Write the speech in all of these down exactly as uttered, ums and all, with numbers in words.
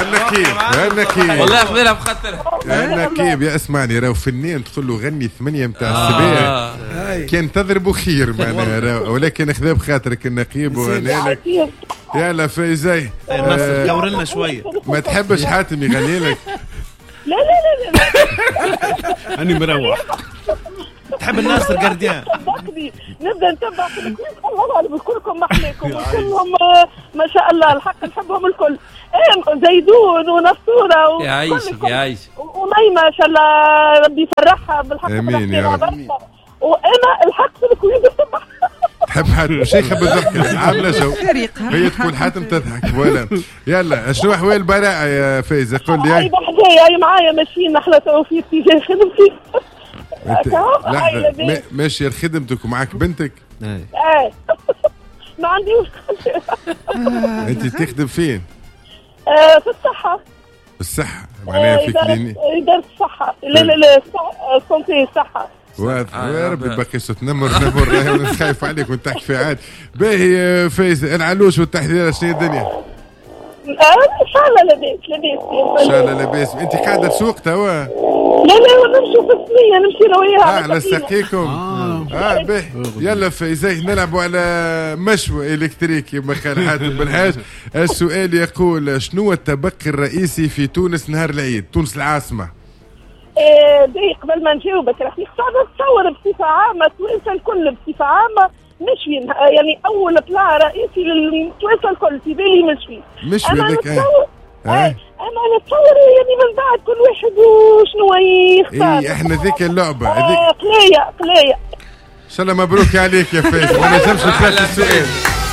النكيب النكيب والله قبلها بخاطرها النكيب. يا اسمعني راهو فنان تقول له غني ثمانية متاع السباع كان تضربوا خير معناها، ولكن خذا بخاطرك النقيب وانا لك. يلا فايزة نصر دور لنا شويه. ما تحبش حاتم يغني لك؟ لا لا لا لا أنا مروح. تحب الناصر قرديان؟ صدقني نبدا نتبع في الكل والله بكلكم محليكم وكلهم ما شاء الله الحق نحبهم الكل. ايه زيدون ونصوره يعيشك يعيشك ونايمه ان شاء الله ربي يفرحها بالحق. امين يا رب. وانا الحق في الكويت نتبع. تحب حاتم شيخة بالضحك عاملة شو هي تقول حاتم تضحك ولا. يلا شنو أحوال براءة يا فايزة قول لي. هاي بحذايا هاي معايا ماشيين نحلى توفيق في جاي خدمتي. لحظة ماشية لخدمتك ومعك بنتك؟ ايه ما عندي مشكلة. انت تخدم فين؟ في الصحة. الصحة معناها في كلينيك؟ إدارة الصحة. لا لا لا الصنفية الصحة. واضح يا ربي باقي صوت نمر نمر انا خايف عليك وانت تحكي في عاد. باهي فايزة العلوش والتحذير شنو الدنيا؟ ان شاء الله لاباس لاباس ان شاء الله لاباس. انت قاعدة تسوق توا؟ لا لا نمشوا في السنية نمشي انا وياها اه على ساقيكم. اه, آه باهي يلا فايزة نلعبوا على مشوى الكتريكي مخال حاتم بالحاج. السؤال يقول شنو التبقي الرئيسي في تونس نهار العيد؟ تونس العاصمة. دي قبل ما نجاوبك راح يقعد نتصور بصفة عامة توانسة الكل بصفة عامة مشوي يعني أول بلاع رئيسي للتوانسة الكل في بالي مشوي. مشوي هذاك ايه أنا نتصور يعني من بعد كل واحد وشنو يختار. اي احنا ذيك اللعبة هذيك آه قلاية قلاية. ان شاء الله مبروك عليك يا فايز. ما نجمش نفرش السؤال.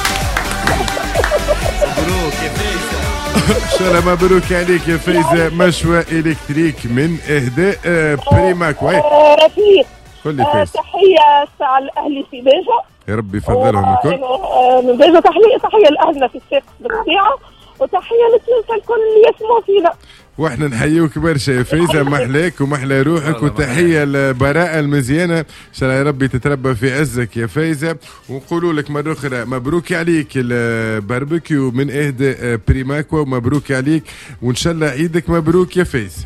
مبروك يا فايزة. ان شاء الله مبروك عليك يا فايزة. مشوى الكتريك من اهداء بريماك. وي رفيق كل فايز. تحية على الاهلي في باجة يا رب يفضلهم الكل. من باجة تحية تحية لاهلنا في الساق بالطبيعة وتحية للتونس الكل اللي يسمعوا فينا. واحنا نحيوك برشا يا فايزة محلاك ومحلى روحك. وتحية لبراءة المزيانة ان شاء الله يا ربي تتربى في عزك يا فايزة. ونقولوا لك مرة اخرى مبروك عليك الباربيكيو من اهداء بريماكوا ومبروك عليك وان شاء الله عيدك مبروك يا فايزة.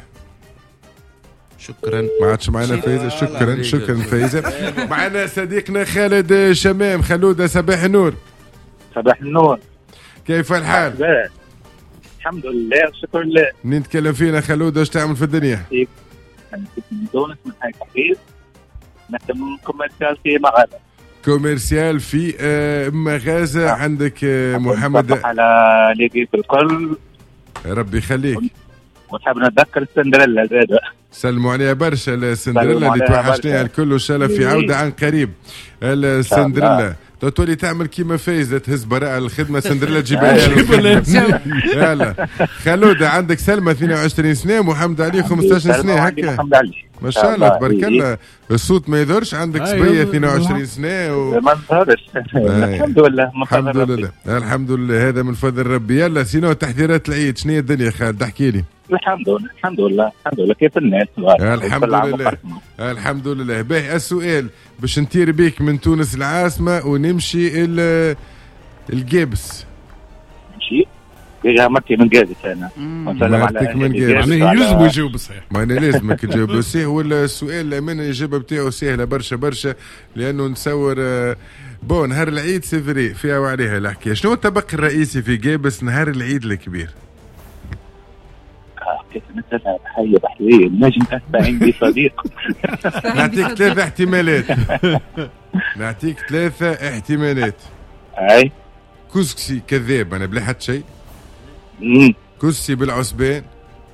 شكرا. ما عادش معنا فايزة. شكرا شكرا فايزة. معنا صديقنا خالد شمام. خلودة صباح النور. صباح النور. كيف الحال؟ الحمد لله شكرا لله. منين تكلم فينا خلودة؟ ايش تعمل في الدنيا؟ انا كنت من تونس من حي تحرير نخدم كوميرسيال في مغازة. كوميرسيال في آه مغازة. آه. عندك آه محمد على ليجي في الكل. ربي يخليك. ونحب نتذكر السندريلا زاده. سلموا عليها برشا السندريلا اللي توحشناها الكل وان شاء الله في عودة عن قريب. السندريلا تولي تعمل كيما فايزة تهز براءة الخدمة سندريلا تجيبها لها. يلا خلودة عندك سلمى اثنين وعشرين سنة محمد علي خمسة عشر سنة هكا ما شاء الله تبارك الله. الصوت ما يدورش. عندك صبية اثنين وعشرين سنة و... ما نظهرش. الحمد لله الحمد لله الحمد لله هذا من فضل ربي. يلا سينو تحذيرات العيد شنو هي الدنيا خالد احكي لي. الحمد لله الحمد لله الحمد لله كيف الناس. الحمد لله الحمد لله. باهي السؤال باش نطير بيك من تونس العاصمة ونمشي ال الجابس. نمشي يا مرتي من جابس انا. مرتك من جابس. يعني يلزم يجاوب صحيح. ما انا لازمك تجاوب صحيح. ولا السؤال الامانة الاجابة بتاعه سهلة برشا برشا لانه نصور بون نهار العيد سيفري فيها وعليها الحكاية. شنو الطبق الرئيسي في جابس نهار العيد الكبير؟ كيف مثلا حي بحرية نجم أتبع عندي صديق. نعطيك ثلاثة احتمالات. نعطيك ثلاثة احتمالات. أي كسكسي كذاب أنا بلا حد شيء. كسكسي بالعصبان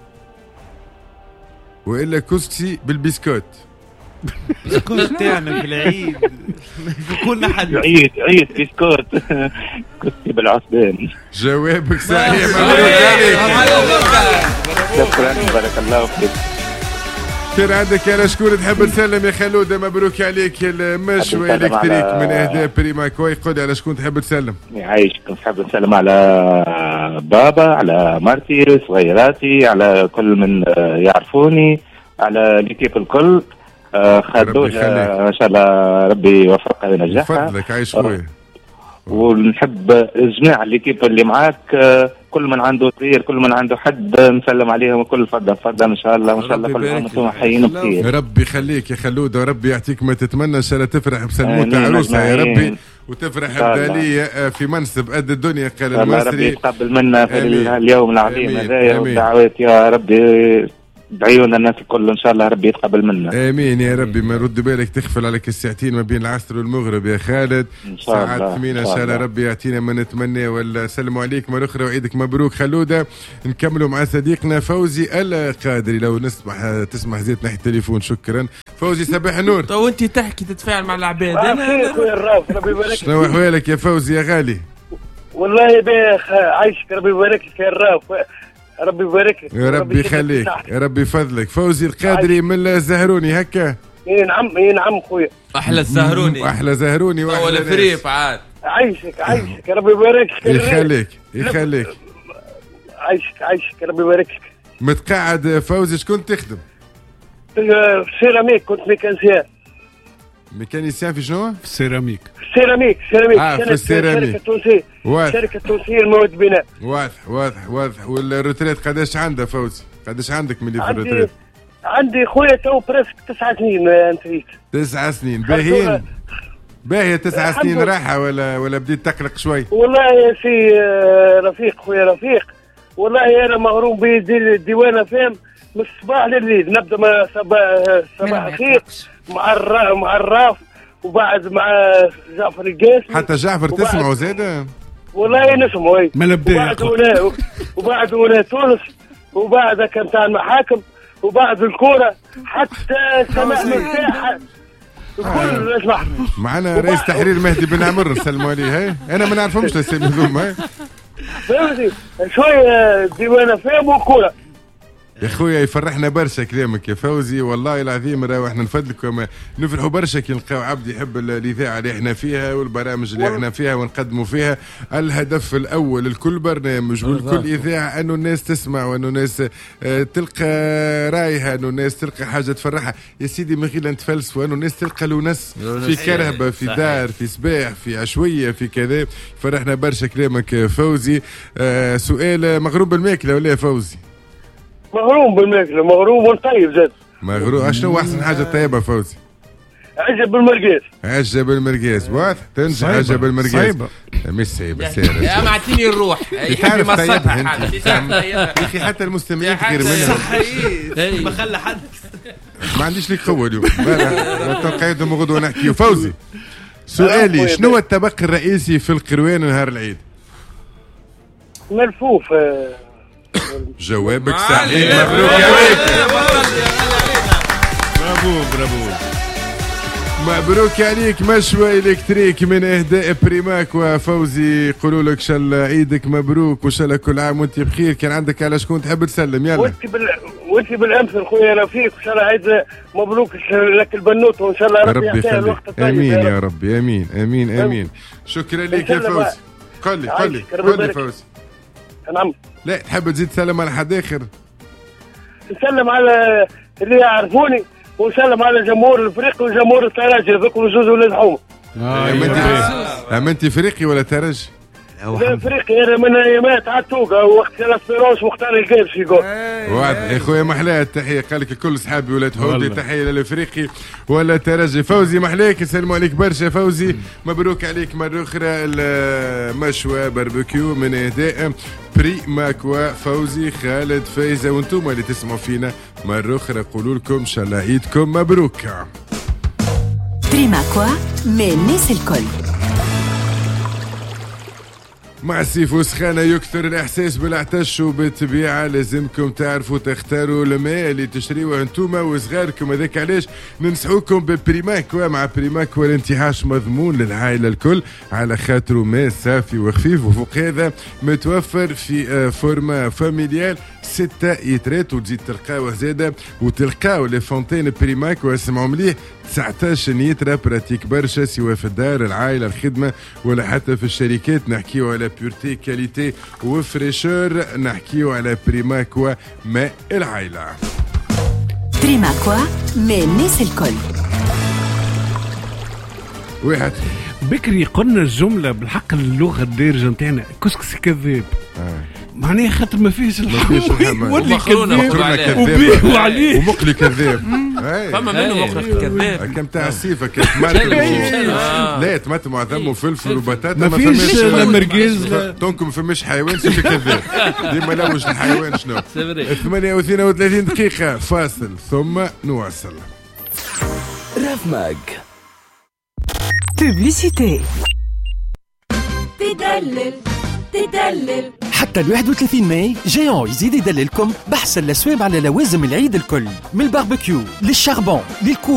وإلا كسكسي بالبسكوت. بسكوت تاعنا في العيد كنا حد عيد عيد بسكوت. كسكسي بالعصبان. جوابك صحيح مبروك عليك. شكرا بارك الله فيك. كان عندك على شكون تحب تسلم يا خلودة؟ مبروك عليك المشوى الكتريك من اهداء بريماك. قولي على شكون تحب تسلم؟ يعيشك. نحب نسلم على بابا على مرتي صغيراتي على كل من يعرفوني على ليكيب الكل. خدوجة ان شاء الله ربي يوفقها وينجحها. فضلك عايش خويا. ونحب جميع ليكيب اللي معاك كل من عنده صغير كل من عنده حد نسلم عليهم وكل فضل فضل ان شاء الله وان شاء الله كل عام وانتم حيين بخير. ربي يخليك يا خلوده وربي يعطيك ما تتمنى ان شاء الله تفرح بسلموته عروسها يا ربي وتفرح بدالية في منصب قد الدنيا قال المصري. ربي يتقبل منا في اليوم العظيم هذا والدعوات يا ربي دعيونا الناس الكل ان شاء الله ربي يتقبل منا. امين يا ربي. ما رد بالك تغفل عليك الساعتين ما بين العصر والمغرب يا خالد ساعات ثمينة ان شاء الله ربي يعطينا ما نتمنى. ولا سلموا عليك مرة اخرى وعيدك مبروك خلوده. نكملوا مع صديقنا فوزي القادري لو نسمح تسمح زيت ناحية التليفون. شكرا فوزي صباح النور. تو انت تحكي تتفاعل مع العباد انا خويا الراف ربي يبارك فيك. شنو احوالك يا فوزي يا غالي؟ والله باخ عايشك ربي يبارك لك يا الراف ربي يبارك لك يا ربي يخليك يا ربي يفضلك. فوزي القادري من الزهروني هكا. اي نعم اي نعم خويا احلى الزهروني احلى زهروني ولا فريف عاد. عايشك عايشك ربي يبارك لك يخليك يخليك عايشك عايشك ربي يبارك لك. متقاعد فوزي شكون تخدم؟ في السيراميك كنت ميكانيسيان. ميكانيسيان في شنو؟ في السيراميك. سيراميك سيراميك اه في السيراميك. شركة تونسية شركة تونسية المواد بناء. واضح واضح واضح. والروتريت قداش عندها فوزي؟ قداش عندك من اللي في الروتريت؟ عندي خويا تو بريسك تسع سنين انتهيت. تسع سنين باهيين باهية. تسع سنين راحة ولا ولا بديت تقلق شوي؟ والله يا سي رفيق خويا رفيق والله انا مغروم بالديوانة فهم من الصباح للليل. نبدا مع صباح صباح الخير مع الرا مع الراف وبعد مع جعفر القاسمي. حتى جعفر تسمعوا زاده؟ والله نسمعوا اي. وبعد هنا وبعد هنا تونس وبعد كان تاع المحاكم وبعد الكوره حتى سماع مساحه الكل نسمع. معنا رئيس تحرير مهدي بن عمر سلموا عليه. هاي انا ما نعرفهمش الاسامي هذوما. هاي فهمتي شويه ديوانه فهم وكوره. يا خويا يفرحنا برشا كلامك يا فوزي والله العظيم. راهو احنا نفدلكم نفرحوا برشا كي نلقاو عبد يحب الاذاعه اللي احنا فيها والبرامج اللي احنا فيها ونقدموا فيها. الهدف الاول لكل برنامج ولكل اذاعه انه الناس تسمع وانه الناس تلقى رايها انه الناس تلقى حاجه تفرحها. يا سيدي من غير نتفلسفوا انه الناس تلقى لونس في كرهبه في دار في صباح في عشويه في كذا. فرحنا برشا كلامك فوزي. آه سؤال مغروم بالماكله ولا يا فوزي؟ مغروم بالماكله مغروم والطيب زاد. مغروم. شنو احسن حاجه طيبه فوزي؟ عجب بالمرقاس. عجب بالمرقاس واضح تنجح. عجب بالمرقاس صعيبه مش صعيبه سير يا معطيني الروح تعرف طيبها انت يا اخي. حتى المستمعين غير منها ما خلى حد ما عنديش لك قوه اليوم. تلقايهم غدوه نحكيو. فوزي سؤالي شنو هو الطبق الرئيسي في القروان نهار العيد؟ ملفوف. جوابك صحيح مبروك عليك. برافو برافو مبروك عليك. مشوى الكتريك من اهداء بريماك وفوزي يقولوا لك شل عيدك مبروك وان شاء الله كل عام وانت بخير. كان عندك على شكون تحب تسلم؟ يلا وانت بال... وانت بالامس خويا رفيق ان شاء الله عيد مبروك لك البنوت وان شاء الله ربي يعطيها الوقت الطيب. امين يا ربي امين امين امين. شكرا لك يا فوزي. قل لي قل لي قل لي فوزي. نعم. لا تحب تزيد تسلم على حد اخر؟ نسلم على اللي يعرفوني ونسلم على جمهور الفريق وجمهور الترجي ذوك جوج ولاد حومه. اه انت فريقي ولا ترجي؟ لا فريقي انا من ايامات عالتوقه وقت كان اسبيرونس مختار القابس يقول. واضح يا خويا محلاها التحيه. قال لك الكل صحابي ولاد هودي. تحيه للفريقي ولا ترجي. فوزي محلاك يسلموا عليك برشا فوزي. مبروك عليك مره اخرى المشوى باربيكيو من اهداء بري ماكوا فوزي خالد فايزه. وانتم اللي تسمعوا فينا مره اخرى قولوا لكم ان شاء الله عيدكم مبروك. بري ماكوا من الناس الكل. مع الصيف وسخانة يكثر الإحساس بالعطش وبالطبيعة لازمكم تعرفوا تختاروا الماء اللي تشريوه انتوما وصغاركم. هذاك علاش ننصحوكم ببريماكوا. مع بريماكوا الانتعاش مضمون للعائلة الكل على خاطره ماء صافي وخفيف وفوق هذا متوفر في فورما فاميليال ستة إيترات وتزيد تلقاوه زادة وتلقاو لي فونتين بريماكوا. اسمعوا مليح تسعطاش لتر براتيك برشا سواء في الدار العائلة الخدمة ولا حتى في الشركات. نحكيو على بيورتي كاليتي وفريشور. نحكيو على بريماكوا ماء العائلة. بريماكوا من الناس الكل. واحد بكري قلنا الجملة بالحق اللغة الدارجة نتاعنا كسكسي كذاب. آه. معناها خاطر ما فيش ما فيش الحمام. ولي كذاب وبيعوا عليه ومقلي كذاب. فما منه مخرج كذاب كم تاع السيفه كطماطم لا طماطم وعظم وفلفل وبطاطا ما فيش لا مرقز. دونك ما فماش حيوان سيفي كذاب ديما لوج الحيوان شنو. ثمانية واثنين وثلاثين دقيقة فاصل ثم نواصل. راف ماج بوبليسيتي. تدلل تدلل حتى ال واحد وثلاثين ماي جيون يزيد يدللكم بحث الأسواب على لوازم العيد الكل، من الباربيكيو للشاربون للكوف